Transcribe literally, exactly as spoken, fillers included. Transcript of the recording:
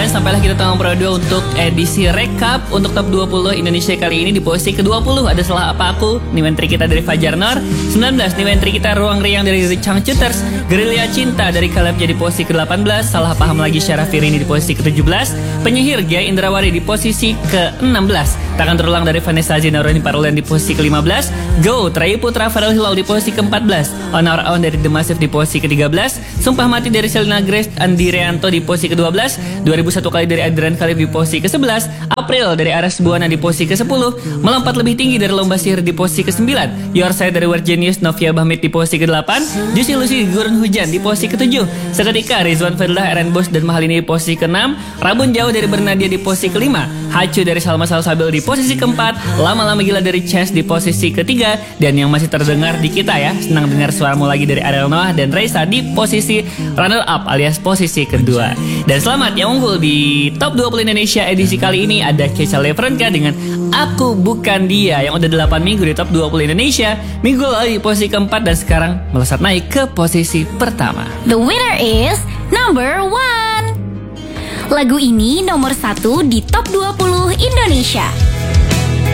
sampailah kita tanggal Pro dua untuk edisi rekap untuk top dua puluh Indonesia kali ini. Di posisi ke dua puluh ada Salah Apa Aku, new entry kita dari Fajar Nur. Sembilan belas, new entry kita Ruang Riang dari The Changcuters. Gerilya Cinta dari Caleb jadi posisi ke delapan belas. Salah Paham Lagi Syara Firini di posisi ke tujuh belas. Penyihir Gia Indrawari di posisi ke enam belas. Takkan Terulang dari Vanessa Zinaroni Parulian di posisi ke lima belas. Go Terayu Putra Farel Hilal di posisi ke empat belas. On Our Own dari The Massive di posisi ke tiga belas. Sumpah Mati dari Selena Grace Andi Reanto di posisi ke dua belas. dua ribu satu kali dari Adrian Khalif di posisi ke sebelas. April dari Aras Buana di posisi ke sepuluh. Melompat lebih tinggi dari Lomba Sihir di posisi ke sembilan. Your Side dari Weird Genius Novia Bahmit di posisi ke delapan. Juicy Lucy Gurun Hujan di posisi ke tujuh. Seketika Rizwan Fadlah Eren Bos dan Mahalini di posisi ke enam. Rabun Jauh dari Bernadia di posisi ke lima. Hacu dari Salma Salsabil di posisi keempat. Lama-lama Gila dari Chance di posisi ketiga. Dan yang masih terdengar di kita ya, senang dengar suaramu lagi dari Ariel Noah dan Raisa di posisi runner up alias posisi kedua. Dan selamat yang unggul di top dua puluh Indonesia edisi kali ini ada Keisha Lefrenka dengan Aku Bukan Dia yang udah delapan minggu di top dua puluh Indonesia. Minggu lalu di posisi keempat dan sekarang melesat naik ke posisi pertama. The winner is number one. Lagu ini nomor satu di top dua puluh Indonesia.